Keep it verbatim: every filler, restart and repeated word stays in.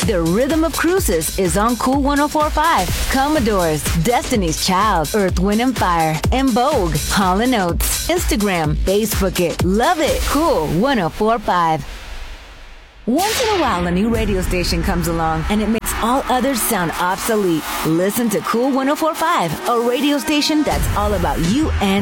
The Rhythm of Cruises is on Cool ten forty-five. Commodores, Destiny's Child, Earth, Wind and Fire, and Vogue. Hall and Oates. Instagram, Facebook it. Love it. Cool ten forty-five. Once in a while, a new radio station comes along, and it makes all others sound obsolete. Listen to Cool ten forty-five, a radio station that's all about you and